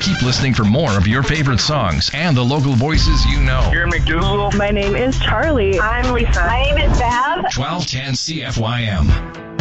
Keep listening for more of your favorite songs and the local voices you know. Here, McDougal. My name is Charlie. I'm Lisa. My name is Bev. 1210 CFYM.